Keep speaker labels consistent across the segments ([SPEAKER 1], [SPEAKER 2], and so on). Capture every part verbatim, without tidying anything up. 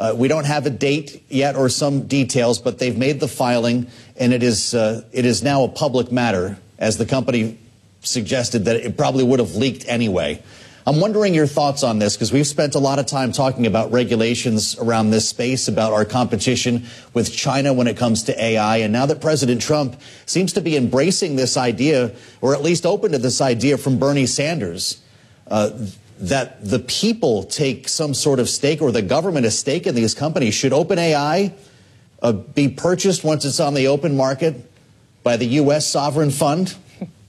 [SPEAKER 1] Uh, we don't have a date yet or some details, but they've made the filing, and it is uh, it is now a public matter, as the company suggested that it probably would have leaked anyway. I'm wondering your thoughts on this, because we've spent a lot of time talking about regulations around this space, about our competition with China when it comes to A I. And now that President Trump seems to be embracing this idea, or at least open to this idea from Bernie Sanders, uh, that the people take some sort of stake, or the government a stake in these companies. Should OpenAI uh, be purchased once it's on the open market by the U S sovereign fund?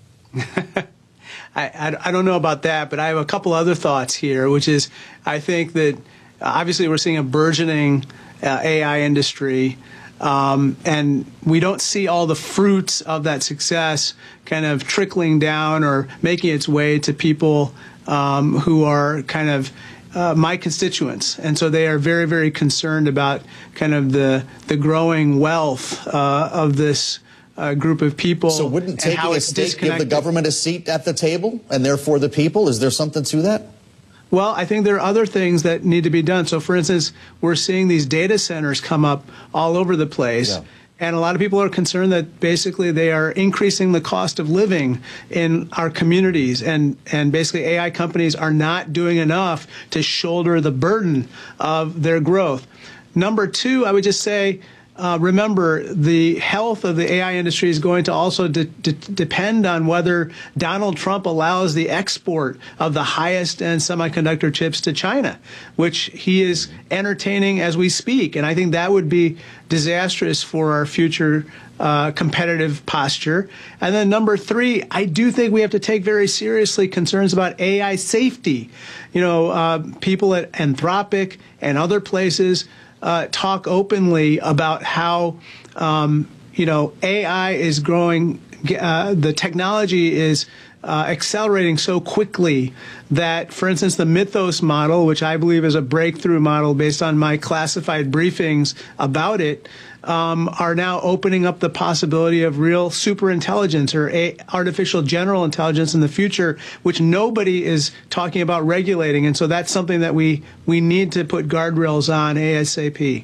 [SPEAKER 2] I, I, I don't know about that, but I have a couple other thoughts here, which is I think that uh, obviously we're seeing a burgeoning uh, A I industry, um, and we don't see all the fruits of that success kind of trickling down or making its way to people um, who are kind of uh, my constituents. And so they are very, very concerned about kind of the, the growing wealth uh, of this A group of people.
[SPEAKER 1] So wouldn't taking a stake give the government a seat at the table, and therefore the people? Is there something to that?
[SPEAKER 2] Well, I think there are other things that need to be done. So, for instance, we're seeing these data centers come up all over the place. Yeah. And a lot of people are concerned that basically they are increasing the cost of living in our communities. And, and basically A I companies are not doing enough to shoulder the burden of their growth. Number two, I would just say, Uh, remember, the health of the A I industry is going to also de de depend on whether Donald Trump allows the export of the highest end semiconductor chips to China, which he is entertaining as we speak. And I think that would be disastrous for our future uh, competitive posture. And then number three, I do think we have to take very seriously concerns about A I safety. You know, uh, people at Anthropic and other places Uh, talk openly about how, um, you know, A I is growing, uh, the technology is uh, accelerating so quickly that, for instance, the Mythos model, which I believe is a breakthrough model based on my classified briefings about it, um, are now opening up the possibility of real superintelligence or a artificial general intelligence in the future, which nobody is talking about regulating. And so that's something that we, we need to put guardrails on ASAP.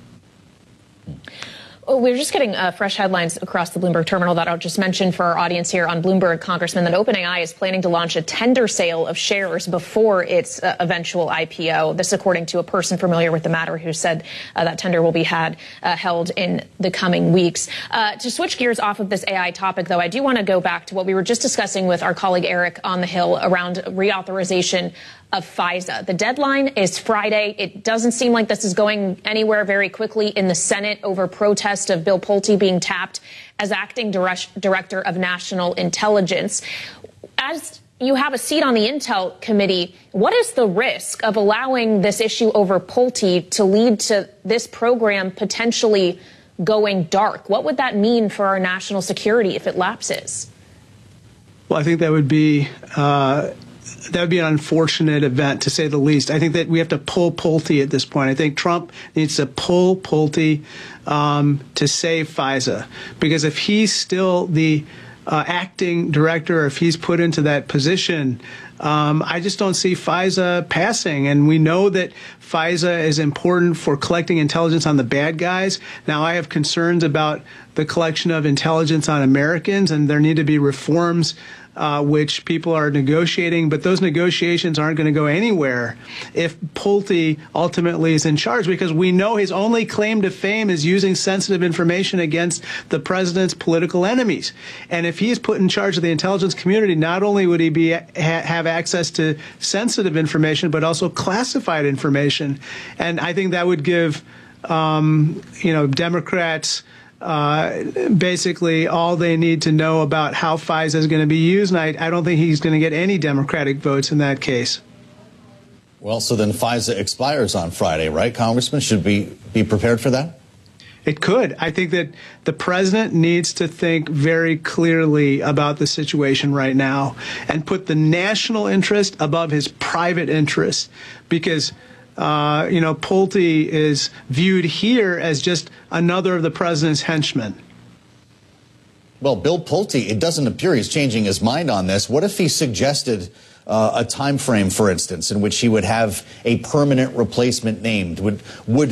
[SPEAKER 3] Oh, we're just getting uh, fresh headlines across the Bloomberg terminal that I'll just mention for our audience here on Bloomberg, Congressman, that OpenAI is planning to launch a tender sale of shares before its uh, eventual I P O. This, according to a person familiar with the matter, who said uh, that tender will be had uh, held in the coming weeks. Uh, to switch gears off of this A I topic, though, I do want to go back to what we were just discussing with our colleague Eric on the Hill around reauthorization of FISA. The deadline is Friday. It doesn't seem like this is going anywhere very quickly in the Senate over protest of Bill Pulte being tapped as acting director of national intelligence. As you have a seat on the Intel Committee, what is the risk of allowing this issue over Pulte to lead to this program potentially going dark? What would that mean for our national security if it lapses?
[SPEAKER 2] Well, I think that would be uh, that would be an unfortunate event, to say the least. I think that we have to pull Pulte at this point. I think Trump needs to pull Pulte um, to save FISA, because if he's still the uh, acting director, if he's put into that position, um, I just don't see FISA passing. And we know that FISA is important for collecting intelligence on the bad guys. Now, I have concerns about the collection of intelligence on Americans, and there need to be reforms Uh, which people are negotiating, but those negotiations aren't going to go anywhere if Pulte ultimately is in charge, because we know his only claim to fame is using sensitive information against the president's political enemies. And if he is put in charge of the intelligence community, not only would he be ha have access to sensitive information, but also classified information. And I think that would give, um, you know, Democrats Uh, basically all they need to know about how FISA is going to be used, and I, I don't think he's going to get any Democratic votes in that case.
[SPEAKER 1] Well, so then FISA expires on Friday, right, Congressman? Should we be prepared for that?
[SPEAKER 2] It could. I think that the president needs to think very clearly about the situation right now and put the national interest above his private interest, because Uh, you know, Pulte is viewed here as just another of the president's henchmen.
[SPEAKER 1] Well, Bill Pulte, it doesn't appear he's changing his mind on this. What if he suggested uh, a time frame, for instance, in which he would have a permanent replacement named? Would would